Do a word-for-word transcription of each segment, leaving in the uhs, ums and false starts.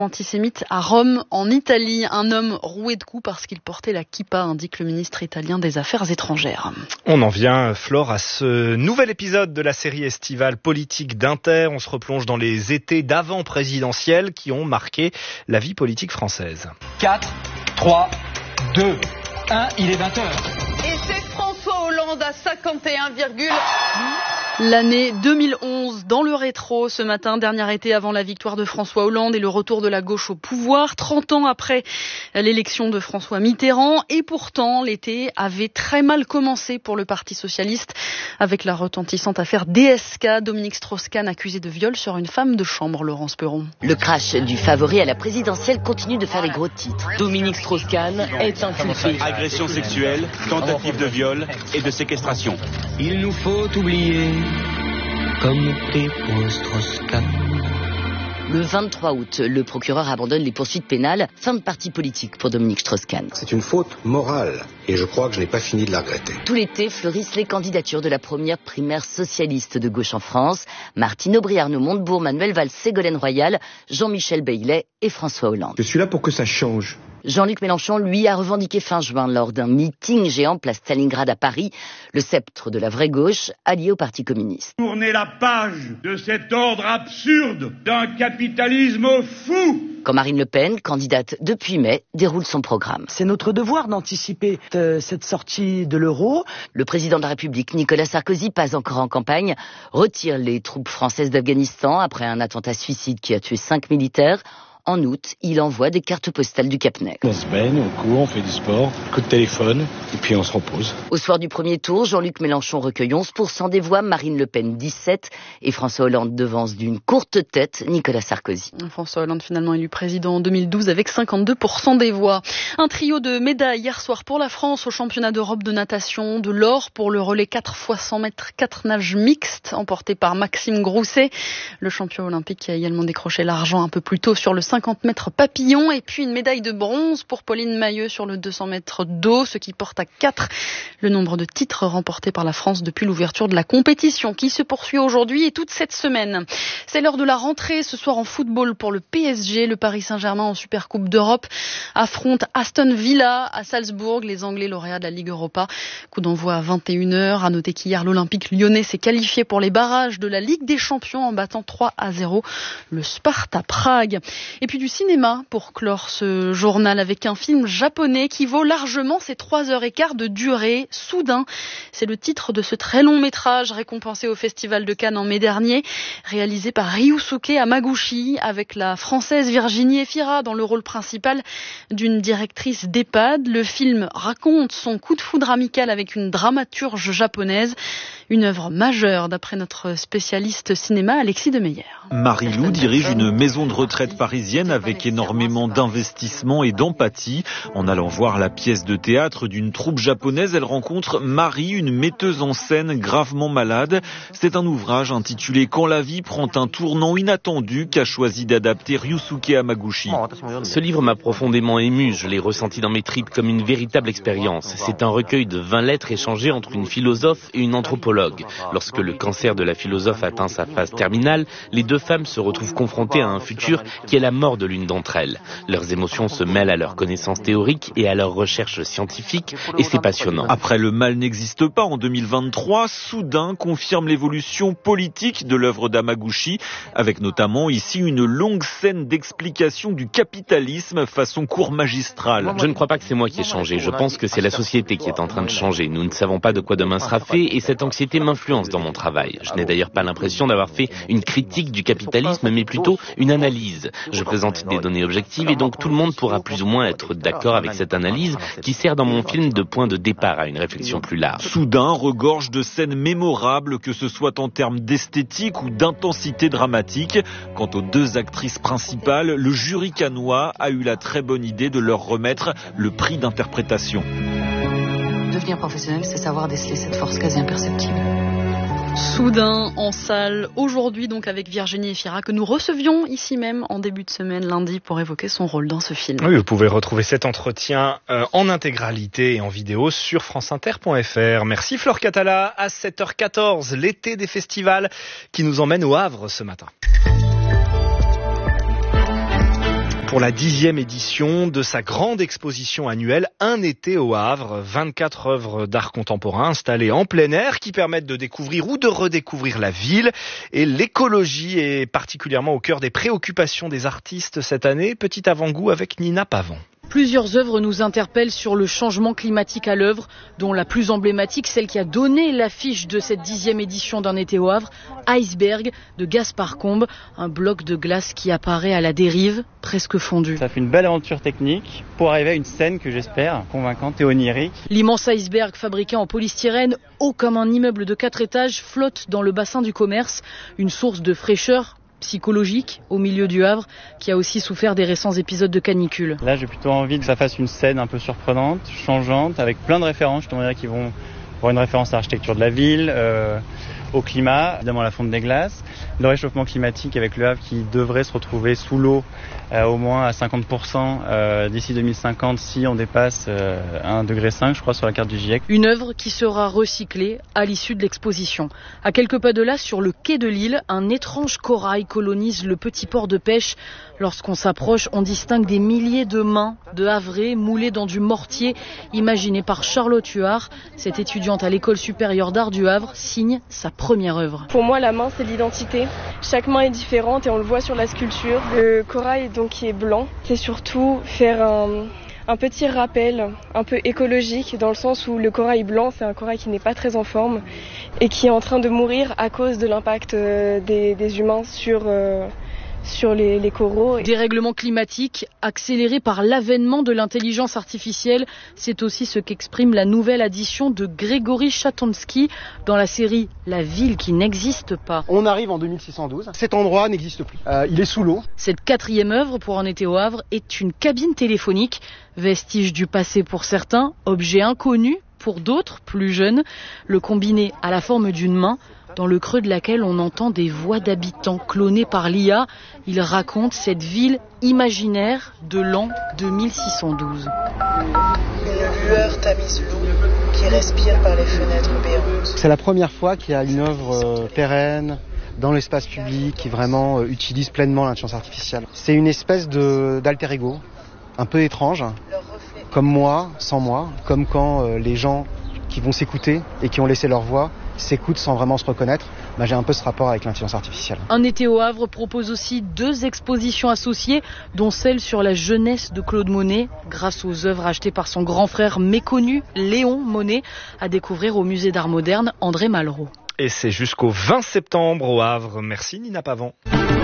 Antisémite à Rome, en Italie. Un homme roué de coups parce qu'il portait la kippa, indique le ministre italien des Affaires étrangères. On en vient, Flore, à ce nouvel épisode de la série estivale politique d'Inter. On se replonge dans les étés d'avant-présidentielle qui ont marqué la vie politique française. quatre, trois, deux, un, il est vingt heures. Et c'est François Hollande à cinquante et un virgule huit. L'année deux mille onze, dans le rétro, ce matin, dernier été avant la victoire de François Hollande et le retour de la gauche au pouvoir, trente ans après l'élection de François Mitterrand. Et pourtant, l'été avait très mal commencé pour le Parti socialiste, avec la retentissante affaire D S K, Dominique Strauss-Kahn accusé de viol sur une femme de chambre, Laurence Perron. Le crash du favori à la présidentielle continue de faire les gros titres. Dominique Strauss-Kahn est inculpé. Agression sexuelle, tentative de viol et de séquestration. Il nous faut oublier comme Pippo Strauss-Kahn. Le vingt-trois août, le procureur abandonne les poursuites pénales. Fin de parti politique pour Dominique Strauss-Kahn. C'est une faute morale et je crois que je n'ai pas fini de la regretter. Tout l'été fleurissent les candidatures de la première primaire socialiste de gauche en France. Martine Aubry-Arnaud-Montebourg, Manuel Valls, Ségolène Royal, Jean-Michel Baillet et François Hollande. Je suis là pour que ça change. Jean-Luc Mélenchon, lui, a revendiqué fin juin lors d'un meeting géant place Stalingrad à Paris, le sceptre de la vraie gauche allié au Parti communiste. Tournez la page de cet ordre absurde d'un capitalisme fou. Quand Marine Le Pen, candidate depuis mai, déroule son programme. C'est notre devoir d'anticiper euh, cette sortie de l'euro. Le président de la République, Nicolas Sarkozy, pas encore en campagne, retire les troupes françaises d'Afghanistan après un attentat suicide qui a tué cinq militaires. En août, il envoie des cartes postales du Cap-Nec. On se baigne, on court, on fait du sport, coup de téléphone, et puis on se repose. Au soir du premier tour, Jean-Luc Mélenchon recueille onze pour cent des voix, Marine Le Pen dix-sept pour cent et François Hollande devance d'une courte tête Nicolas Sarkozy. François Hollande finalement élu président en deux mille douze avec cinquante-deux pour cent des voix. Un trio de médailles hier soir pour la France au championnat d'Europe de natation. De l'or pour le relais quatre fois cent mètres, quatre nages mixtes, emporté par Maxime Grousset. Le champion olympique qui a également décroché l'argent un peu plus tôt sur le cinquante mètres papillon, et puis une médaille de bronze pour Pauline Mailleux sur le deux cents mètres d'eau, ce qui porte à quatre le nombre de titres remportés par la France depuis l'ouverture de la compétition qui se poursuit aujourd'hui et toute cette semaine. C'est l'heure de la rentrée ce soir en football pour le P S G. Le Paris Saint-Germain en Supercoupe d'Europe affronte Aston Villa à Salzbourg, les Anglais lauréats de la Ligue Europa. Coup d'envoi à vingt et une heures. À noter qu'hier l'Olympique lyonnais s'est qualifié pour les barrages de la Ligue des Champions en battant trois à zéro le Sparta Prague. Et puis du cinéma pour clore ce journal avec un film japonais qui vaut largement ses trois heures et quart de durée. Soudain, c'est le titre de ce très long métrage récompensé au Festival de Cannes en mai dernier, réalisé par Ryusuke Hamaguchi avec la française Virginie Efira dans le rôle principal d'une directrice d'EHPAD. Le film raconte son coup de foudre amical avec une dramaturge japonaise, une œuvre majeure d'après notre spécialiste cinéma Alexis Demeyer. Marie-Lou dirige une maison de retraite parisienne avec énormément d'investissement et d'empathie. En allant voir la pièce de théâtre d'une troupe japonaise, elle rencontre Marie, une metteuse en scène gravement malade. C'est un ouvrage intitulé « Quand la vie prend un tournant inattendu » qu'a choisi d'adapter Ryusuke Hamaguchi. Ce livre m'a profondément ému, je l'ai ressenti dans mes tripes comme une véritable expérience. C'est un recueil de vingt lettres échangées entre une philosophe et une anthropologue. Lorsque le cancer de la philosophe atteint sa phase terminale, les deux femmes se retrouvent confrontées à un futur qui est la mort de l'une d'entre elles. Leurs émotions se mêlent à leurs connaissances théoriques et à leurs recherches scientifiques, et c'est passionnant. Après Le mal n'existe pas en deux mille vingt-trois, Soudain confirme l'évolution politique de l'œuvre d'Hamaguchi, avec notamment ici une longue scène d'explication du capitalisme façon cours magistral. Je ne crois pas que c'est moi qui ai changé, je pense que c'est la société qui est en train de changer. Nous ne savons pas de quoi demain sera fait et cette anxiété m'influence dans mon travail. Je n'ai d'ailleurs pas l'impression d'avoir fait une critique du capitalisme, mais plutôt une analyse. Je présente des données objectives et donc tout le monde pourra plus ou moins être d'accord avec cette analyse qui sert dans mon film de point de départ à une réflexion plus large. Soudain regorge de scènes mémorables, que ce soit en termes d'esthétique ou d'intensité dramatique. Quant aux deux actrices principales, le jury cannois a eu la très bonne idée de leur remettre le prix d'interprétation. Devenir professionnel, c'est savoir déceler cette force quasi imperceptible. Soudain en salle, aujourd'hui donc avec Virginie Efira que nous recevions ici même en début de semaine lundi pour évoquer son rôle dans ce film. Oui, vous pouvez retrouver cet entretien euh, en intégralité et en vidéo sur franceinter point f r. Merci Flore Catala, à sept heures quatorze, l'été des festivals qui nous emmène au Havre ce matin. pour la dixième édition de sa grande exposition annuelle Un été au Havre. vingt-quatre œuvres d'art contemporain installées en plein air qui permettent de découvrir ou de redécouvrir la ville. Et l'écologie est particulièrement au cœur des préoccupations des artistes cette année. Petit avant-goût avec Nina Pavon. Plusieurs œuvres nous interpellent sur le changement climatique à l'œuvre, dont la plus emblématique, celle qui a donné l'affiche de cette dixième édition d'Un été au Havre, Iceberg de Gaspard Combe, un bloc de glace qui apparaît à la dérive, presque fondu. Ça fait une belle aventure technique pour arriver à une scène que j'espère convaincante et onirique. L'immense iceberg fabriqué en polystyrène, haut comme un immeuble de quatre étages, flotte dans le bassin du commerce, une source de fraîcheur psychologique au milieu du Havre, qui a aussi souffert des récents épisodes de canicule. Là, j'ai plutôt envie que ça fasse une scène un peu surprenante, changeante, avec plein de références, je te dirais, qui vont avoir une référence à l'architecture de la ville, euh, au climat, évidemment la fonte des glaces, le réchauffement climatique avec le Havre qui devrait se retrouver sous l'eau euh, au moins à cinquante pour cent euh, d'ici deux mille cinquante si on dépasse euh, un degré cinq, je crois, sur la carte du GIEC. Une œuvre qui sera recyclée à l'issue de l'exposition. À quelques pas de là, sur le quai de l'île, un étrange corail colonise le petit port de pêche. Lorsqu'on s'approche, on distingue des milliers de mains de Havrais moulées dans du mortier imaginé par Charlotte Huard. Cette étudiante à l'école supérieure d'art du Havre signe sa première œuvre. Pour moi, la main, c'est l'identité. Chaque main est différente et on le voit sur la sculpture. Le corail, donc, qui est blanc, c'est surtout faire un, un petit rappel un peu écologique, dans le sens où le corail blanc, c'est un corail qui n'est pas très en forme et qui est en train de mourir à cause de l'impact des, des humains sur... Euh, sur les, les coraux. Dérèglement climatique accéléré par l'avènement de l'intelligence artificielle, c'est aussi ce qu'exprime la nouvelle addition de Grégory Chatonsky dans la série La ville qui n'existe pas. On arrive en deux mille six cent douze, cet endroit n'existe plus, euh, il est sous l'eau. Cette quatrième œuvre pour Un été au Havre est une cabine téléphonique, vestige du passé pour certains, objet inconnu pour d'autres, plus jeunes, le combiné à la forme d'une main, dans le creux de laquelle on entend des voix d'habitants clonés par l'I A. Il raconte cette ville imaginaire de l'an deux mille six cent douze. Une lueur tamise l'eau qui respire par les fenêtres béantes. C'est la première fois qu'il y a une œuvre euh, pérenne dans l'espace public qui vraiment euh, utilise pleinement l'intelligence artificielle. C'est une espèce de, d'alter ego, un peu étrange, comme moi, sans moi, comme quand euh, les gens qui vont s'écouter et qui ont laissé leur voix s'écoutent sans vraiment se reconnaître. Bah, j'ai un peu ce rapport avec l'intelligence artificielle. Un été au Havre propose aussi deux expositions associées, dont celle sur la jeunesse de Claude Monet, grâce aux œuvres achetées par son grand frère méconnu, Léon Monet, à découvrir au musée d'art moderne André Malraux. Et c'est jusqu'au vingt septembre au Havre. Merci Nina Pavon.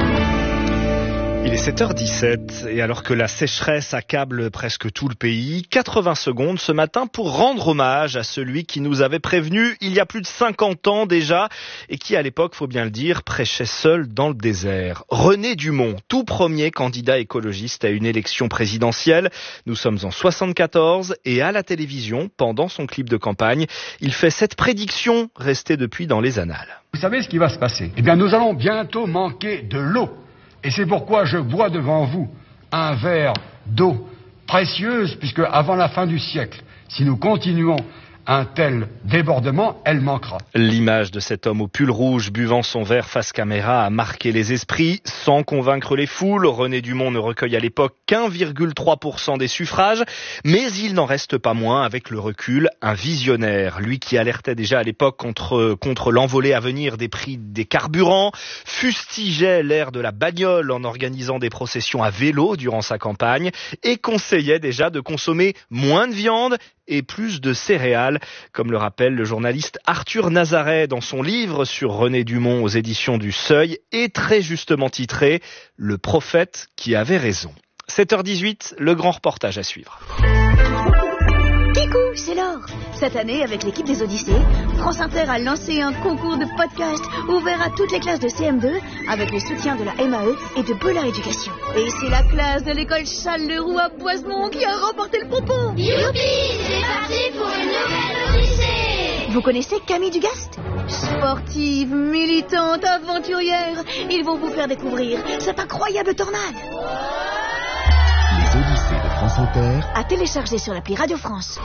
Il est sept heures dix-sept et alors que la sécheresse accable presque tout le pays, quatre-vingts secondes ce matin pour rendre hommage à celui qui nous avait prévenu il y a plus de cinquante ans déjà et qui à l'époque, faut bien le dire, prêchait seul dans le désert. René Dumont, tout premier candidat écologiste à une élection présidentielle. Nous sommes en soixante-quatorze et à la télévision, pendant son clip de campagne, il fait cette prédiction restée depuis dans les annales. Vous savez ce qui va se passer ? Eh bien, nous allons bientôt manquer de l'eau. Et c'est pourquoi je bois devant vous un verre d'eau précieuse, puisque avant la fin du siècle, si nous continuons un tel débordement, elle manquera. L'image de cet homme au pull rouge buvant son verre face caméra a marqué les esprits. Sans convaincre les foules, René Dumont ne recueille à l'époque qu'un virgule trois pour cent des suffrages, mais il n'en reste pas moins, avec le recul, un visionnaire. Lui qui alertait déjà à l'époque contre, contre l'envolée à venir des prix des carburants, fustigeait l'ère de la bagnole en organisant des processions à vélo durant sa campagne et conseillait déjà de consommer moins de viande et plus de céréales, comme le rappelle le journaliste Arthur Nazaret dans son livre sur René Dumont aux éditions du Seuil, et très justement titré « Le prophète qui avait raison ». sept heures dix-huit, le grand reportage à suivre. Coucou, c'est Laure. Cette année, avec l'équipe des Odyssées, France Inter a lancé un concours de podcast ouvert à toutes les classes de C M deux avec le soutien de la M A E et de Polar Éducation. Et c'est la classe de l'école Charles-Leroux à Boisemont qui a remporté le pompon. Youpi, c'est parti pour une nouvelle Odyssée. Vous connaissez Camille Dugast ? Sportive, militante, aventurière, ils vont vous faire découvrir cette incroyable tornade. Les Odyssées de France Inter, à télécharger sur l'appli Radio France.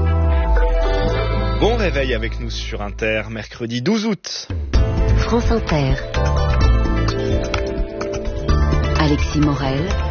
Bon réveil avec nous sur Inter, mercredi douze août. France Inter. Alexis Morel.